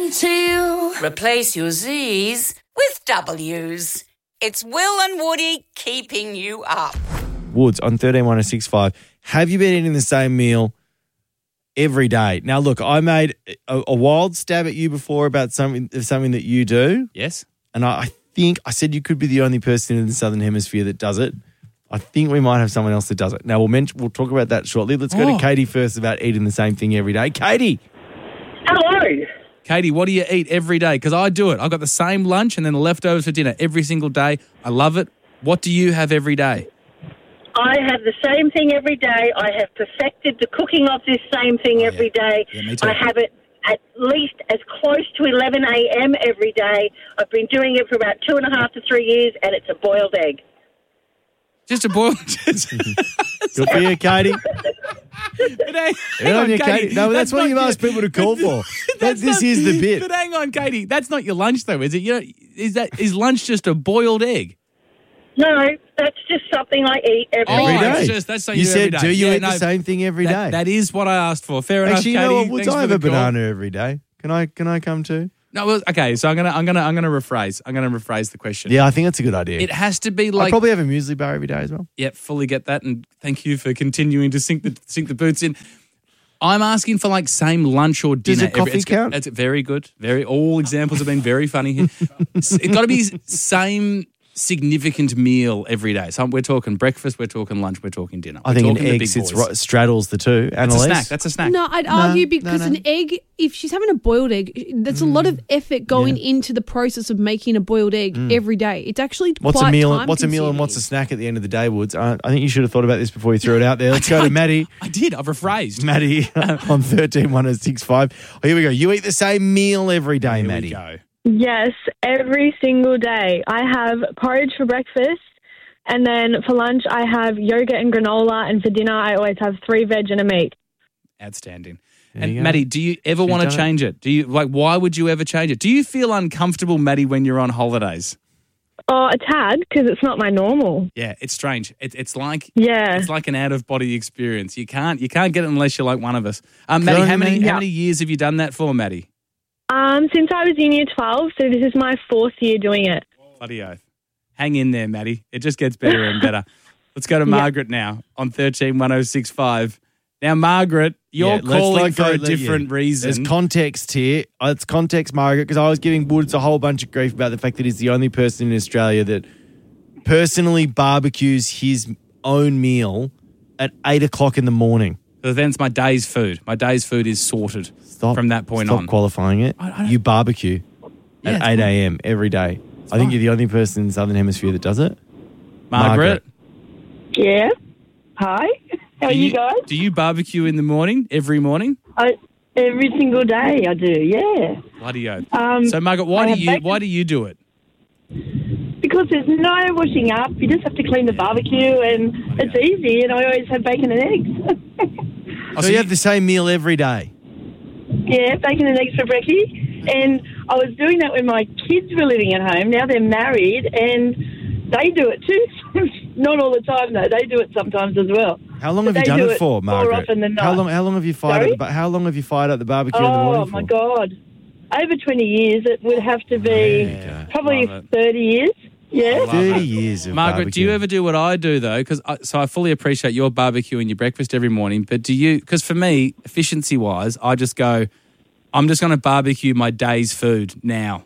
to you. Replace your Z's with W's. It's Will and Woody keeping you up. Woods on 131065. Have you been eating the same meal every day? Now, look, I made a wild stab at you before about something that you do. Yes. And I think I said you could be the only person in the Southern Hemisphere that does it. I think we might have someone else that does it. Now, we'll talk about that shortly. Let's go to Katie first about eating the same thing every day. Katie. Hello. Katie, what do you eat every day? Because I do it. I've got the same lunch and then the leftovers for dinner every single day. I love it. What do you have every day? I have the same thing every day. I have perfected the cooking of this same thing every day. Yeah, me too. I have it at least as close to 11 a.m. every day. I've been doing it for about 2.5 to 3 years, and it's a boiled egg. Just a boiled... Good for you, Katie. Hang on, Katie. No, that's what you've asked people to call for. This is the bit. But hang on, Katie. That's not your lunch, though, is it? You know, is lunch just a boiled egg? No, that's just something I eat every day. That's something You do every said, day. do you eat the same thing every day? That is what I asked for. Fair enough, Actually, Katie. you know what? Woods, Thanks I for have the a call. banana every day. Can I come too? No, well, okay. So I'm gonna rephrase. I'm gonna rephrase the question. Yeah, I think that's a good idea. It has to be I like. probably have a muesli bar every day as well. Yep, fully get that, and thank you for continuing to sink the boots in. I'm asking for like same lunch or dinner. Does a coffee count? It's very good. All examples have been very funny here. It's got to be same significant meal every day. So we're talking breakfast, we're talking lunch, we're talking dinner. I think an egg straddles the two. That's a snack. That's a snack. No, I'd argue because an egg, if she's having a boiled egg, there's a lot of effort going into the process of making a boiled egg every day. It's actually What's quite a meal? time What's a meal and consuming. what's a snack at the end of the day, Woods? I think you should have thought about this before you threw it out there. Let's go to Maddie. I did. I've rephrased. Maddie on 131065. Oh, here we go. You eat the same meal every day, Here Maddie. we go. Yes, every single day. I have porridge for breakfast, and then for lunch I have yogurt and granola, and for dinner I always have 3 veg and a meat. Outstanding. There And you go. Maddie, do you ever want to done it. change it? Do you why would you ever change it? Do you feel uncomfortable, Maddie, when you're on holidays? Oh, a tad, because it's not my normal. Yeah, it's strange. It's like Yeah. it's like an out of body experience. You can't get it unless you're like one of us. Maddie, on how you, many Maddie. how many years have you done that for, Maddie? Since I was in year 12, so this is my 4th year doing it. Bloody oath. Hang in there, Maddie. It just gets better and better. Let's go to Margaret now on 131065. Now, Margaret, you're Yeah, let's calling not for go- a different reason. There's context here. It's context, Margaret, because I was giving Woods a whole bunch of grief about the fact that he's the only person in Australia that personally barbecues his own meal at 8 o'clock in the morning. So then it's my day's food. My day's food is sorted from that point stop on. qualifying it. I don't- You barbecue Yeah, at it's 8 fine. a.m. every day. I think fine. you're the only person in the Southern Hemisphere that does it. Margaret, Yeah. Hi. How are you guys? do you barbecue in the morning, every morning? Every single day I do, yeah. Bloody oath. Um, So, Margaret, I why have do you do it? Because there's no washing up. You just have to clean the barbecue, and it's easy, and I always have bacon and eggs. Oh, So you have the same meal every day. Yeah, bacon and eggs for brekkie. And I was doing that when my kids were living at home. Now they're married, and they do it too. Not all the time, though. They do it sometimes as well. How long But have you they done do it for, more Margaret? often than not. How long have you fired Sorry? how long have you fired at the barbecue in the morning Oh, for? my God. Over 20 years. It would have to be probably Love it. 30 years. Yeah. 30 years of Margaret, do you barbecuing. ever do what I do, though? So I fully appreciate your barbecue and your breakfast every morning, but do you, because for me, efficiency-wise, I just go, I'm just going to barbecue my day's food now.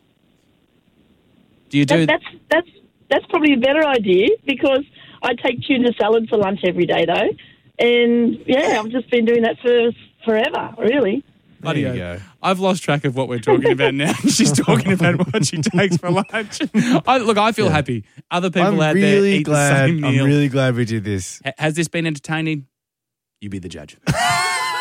Do you do... That's probably a better idea, because I take tuna salad for lunch every day, though. And, yeah, I've just been doing that for forever, really. There you Bloody go. oath. I've lost track of what we're talking about now. She's talking about what she takes for lunch. I feel happy. Other people I'm out there really eat glad. the same meal. I'm really glad we did this. Has this been entertaining? You be the judge.